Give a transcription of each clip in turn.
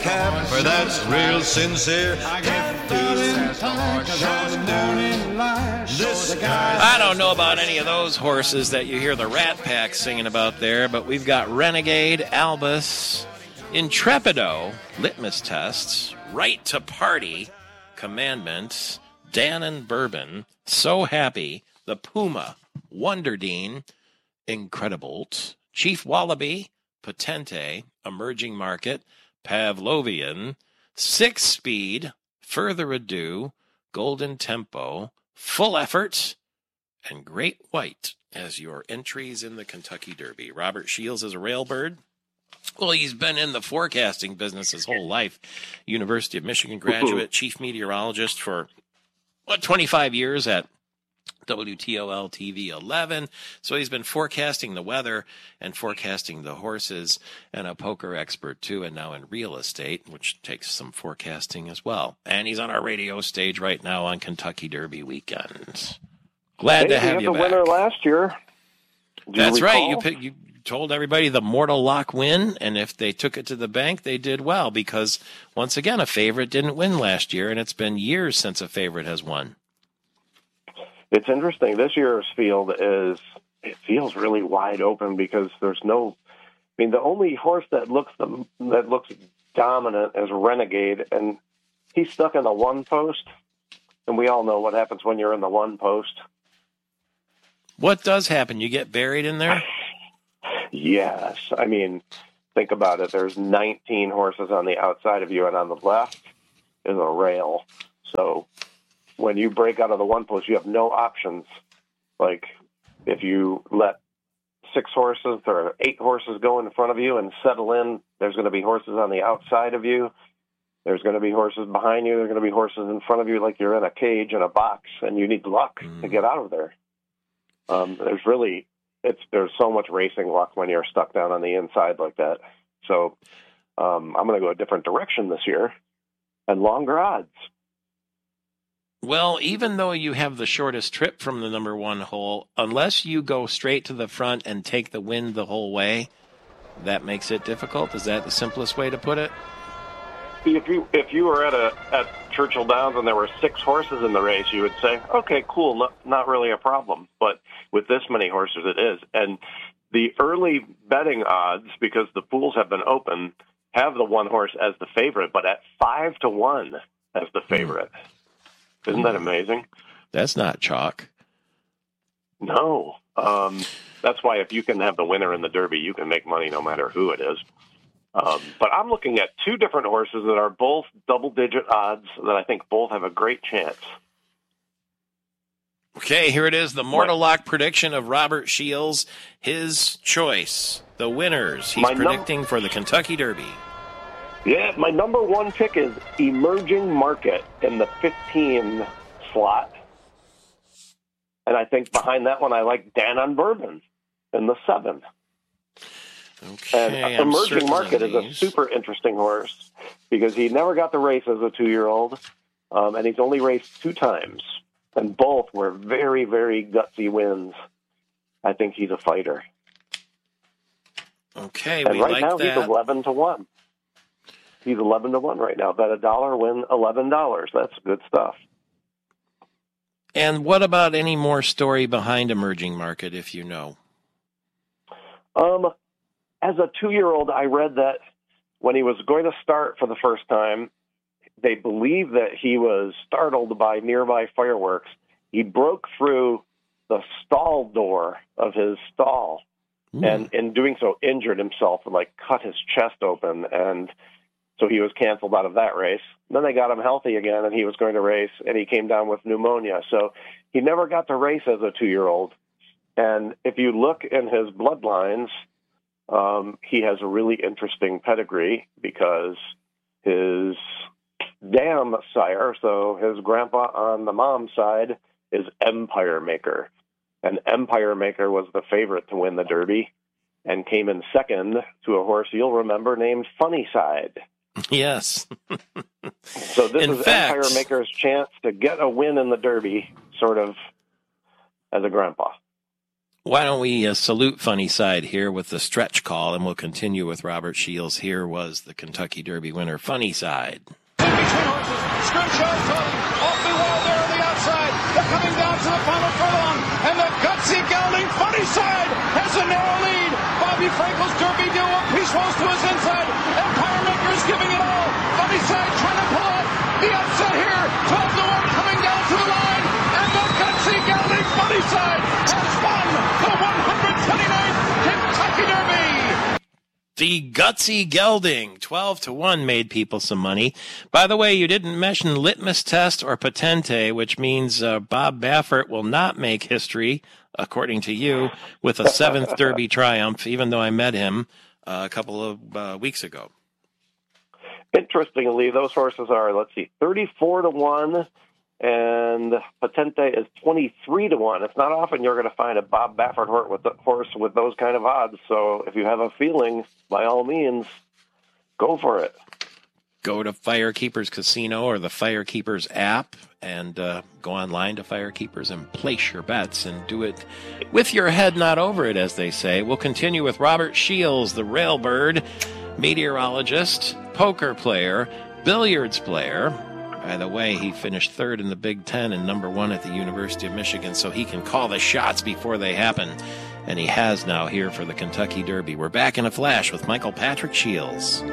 For that's real sincere. I don't know about any of those horses that you hear the Rat Pack singing about there, but we've got Renegade, Albus, Intrepido, Litmus Tests, Right to Party, Commandments, Dan and Bourbon, So Happy, The Puma, Wonderdine, Incredibolt, Chief Wallaby, Potente, Emerging Market, Pavlovian, Six Speed, Further Ado, Golden Tempo, Full Effort, and Great White as your entries in the Kentucky Derby. Robert Shields is a railbird. Well, he's been in the forecasting business his whole life. University of Michigan graduate, chief meteorologist for, 25 years at WTOL TV 11. So he's been forecasting the weather and forecasting the horses, and a poker expert too, and now in real estate, which takes some forecasting as well. And he's on our radio stage right now on Kentucky Derby weekend. Glad to have you back. The winner last year. That's right. You told everybody the Mortal Lock win, and if they took it to the bank, they did well, because once again, a favorite didn't win last year, and it's been years since a favorite has won. It's interesting. This year's field feels really wide open because there's no. I mean, the only horse that looks dominant is Renegade, and he's stuck in the one post, and we all know what happens when you're in the one post. What does happen? You get buried in there? Yes. I mean, think about it. There's 19 horses on the outside of you, and on the left is a rail. So when you break out of the one post, you have no options. Like if you let 6 horses or 8 horses go in front of you and settle in, there's going to be horses on the outside of you. There's going to be horses behind you. There's going to be horses in front of you, like you're in a cage in a box, and you need luck to get out of there. There's so much racing luck when you're stuck down on the inside like that. So I'm going to go a different direction this year and longer odds. Well, even though you have the shortest trip from the number one hole, unless you go straight to the front and take the wind the whole way, that makes it difficult. Is that the simplest way to put it? If you were at Churchill Downs and there were 6 horses in the race, you would say, okay, cool, not really a problem. But with this many horses, it is. And the early betting odds, because the pools have been open, have the one horse as the favorite, but at 5-1 as the favorite. Isn't that amazing? That's not chalk. No. That's why if you can have the winner in the Derby, you can make money no matter who it is. But I'm looking at 2 different horses that are both double-digit odds that I think both have a great chance. Okay, here it is, the Mortal Lock prediction of Robert Shields. His choice, the winners he's predicting for the Kentucky Derby. Yeah, my number 1 pick is Emerging Market in the 15 slot. And I think behind that one, I like Dan on Bourbon in the 7. Okay, and Emerging Market is a super interesting horse because he never got the race as a 2-year-old, and he's only raced 2 times, and both were very, very gutsy wins. I think he's a fighter. Okay, and we right like now that. He's 11-1. He's 11-1 right now. Bet $1, win $11. That's good stuff. And what about any more story behind Emerging Market, if you know? As a 2-year-old, I read that when he was going to start for the first time, they believed that he was startled by nearby fireworks. He broke through the stall door of his stall, and in doing so, injured himself and cut his chest open, and so he was canceled out of that race. Then they got him healthy again, and he was going to race, and he came down with pneumonia. So he never got to race as a 2-year-old. And if you look in his bloodlines, he has a really interesting pedigree because his dam sire, so his grandpa on the mom's side, is Empire Maker. And Empire Maker was the favorite to win the Derby and came in second to a horse you'll remember named Funny Side. Yes. So this is Empire Maker's chance to get a win in the Derby, sort of as a grandpa. Why don't we salute Funny Side here with the stretch call, and we'll continue with Robert Shields. Here was the Kentucky Derby winner, Funny Side. Between horses, Scrimshaw turning awfully well there on the outside. They're coming down to the final furlong, and the gutsy gelding Funny Side has a narrow lead. Bobby Frankel's Derby do a piece rolls to his inside. Empire Maker's giving it all. Funny Side trying to pull off the upset here. 12-1 coming down to the line, and the gutsy gelding Funny Side has won the 129th Kentucky Derby. The gutsy gelding, 12-1, made people some money. By the way, you didn't mention litmus test or patente, which means Bob Baffert will not make history, according to you, with a 7th Derby triumph, even though I met him a couple of weeks ago. Interestingly, those horses are, 34-1, and Patente is 23-1. It's not often you're going to find a Bob Baffert horse with those kind of odds. So if you have a feeling, by all means, go for it. Go to Firekeepers Casino or the Firekeepers app and go online to Firekeepers and place your bets and do it with your head not over it, as they say. We'll continue with Robert Shields, the railbird, meteorologist, poker player, billiards player. By the way, he finished 3rd in the Big Ten and number 1 at the University of Michigan, so he can call the shots before they happen. And he has now here for the Kentucky Derby. We're back in a flash with Michael Patrick Shields.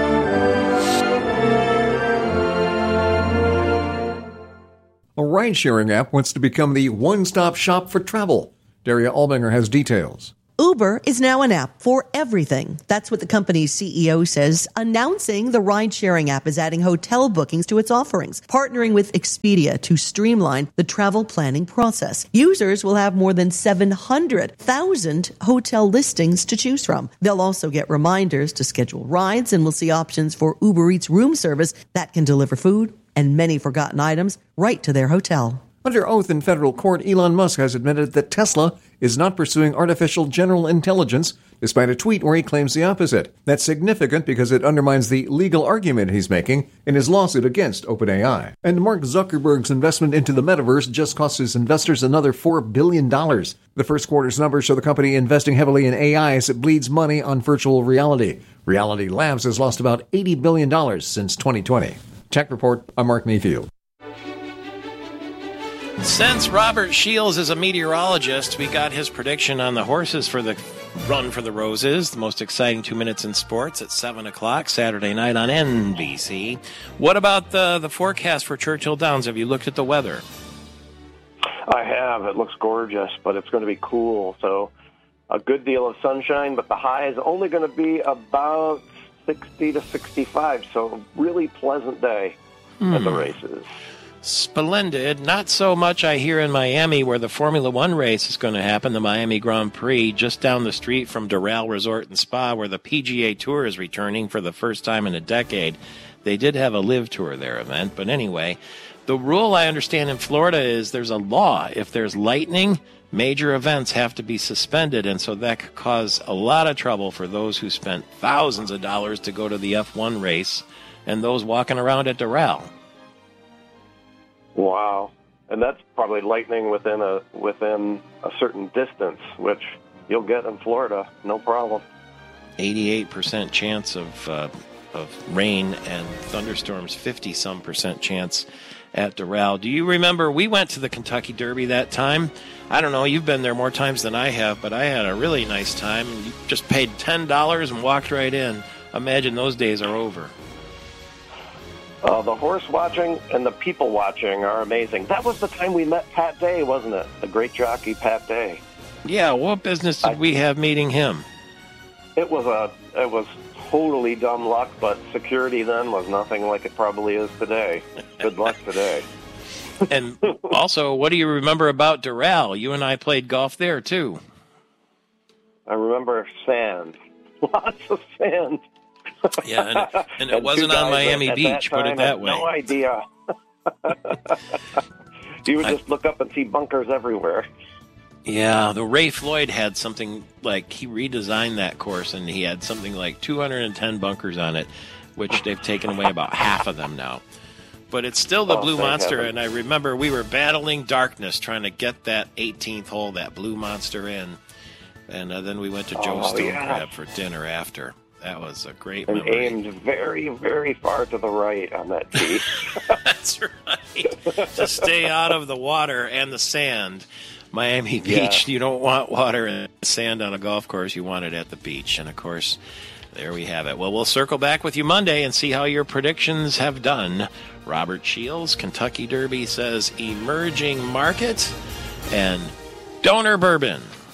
A ride-sharing app wants to become the one-stop shop for travel. Daria Albinger has details. Uber is now an app for everything. That's what the company's CEO says, announcing the ride-sharing app is adding hotel bookings to its offerings, partnering with Expedia to streamline the travel planning process. Users will have more than 700,000 hotel listings to choose from. They'll also get reminders to schedule rides, and we'll see options for Uber Eats room service that can deliver food and many forgotten items right to their hotel. Under oath in federal court, Elon Musk has admitted that Tesla is not pursuing artificial general intelligence, despite a tweet where he claims the opposite. That's significant because it undermines the legal argument he's making in his lawsuit against OpenAI. And Mark Zuckerberg's investment into the metaverse just cost his investors another $4 billion. The first quarter's numbers show the company investing heavily in AI as it bleeds money on virtual reality. Reality Labs has lost about $80 billion since 2020. Tech Report, I'm Mark Mayfield. Since Robert Shields is a meteorologist, we got his prediction on the horses for the Run for the Roses, the most exciting 2 minutes in sports at 7 o'clock Saturday night on NBC. What about the forecast for Churchill Downs? Have you looked at the weather? I have. It looks gorgeous, but it's going to be cool. So a good deal of sunshine, but the high is only going to be about 60 to 65. So a really pleasant day at the races. Splendid. Not so much, I hear, in Miami, where the Formula One race is going to happen, the Miami Grand Prix, just down the street from Doral Resort and Spa, where the PGA Tour is returning for the first time in a decade. They did have a Live Tour there event, but anyway, the rule I understand in Florida is there's a law. If there's lightning, major events have to be suspended, and so that could cause a lot of trouble for those who spent thousands of dollars to go to the F1 race and those walking around at Doral. Wow. And that's probably lightning within a certain distance, which you'll get in Florida, no problem. 88% chance of rain and thunderstorms, 50-some% chance at Doral. Do you remember we went to the Kentucky Derby that time? I don't know, you've been there more times than I have, but I had a really nice time. You just paid $10 and walked right in. Imagine those days are over. The horse watching and the people watching are amazing. That was the time we met Pat Day, wasn't it? The great jockey Pat Day. Yeah, what business did we have meeting him? It was totally dumb luck, but security then was nothing like it probably is today. Good luck today. And also, what do you remember about Doral? You and I played golf there, too. I remember sand. Lots of sand. Yeah, and it wasn't on Miami Beach, put it that way. No idea. You would just look up and see bunkers everywhere. Yeah, the Ray Floyd had something like, he redesigned that course, and he had something like 210 bunkers on it, which they've taken away about half of them now. But it's still the Blue thank Monster, heaven. and I remember we were battling darkness trying to get that 18th hole, that Blue Monster in. And then we went to Joe Stonecrab for dinner after. That was a great And memory. aimed very, very far to the right on that tee. That's right. To stay out of the water and the sand. Miami Beach, you don't want water and sand on a golf course. You want it at the beach. And, of course, there we have it. Well, we'll circle back with you Monday and see how your predictions have done. Robert Shields, Kentucky Derby, says emerging market and donor bourbon.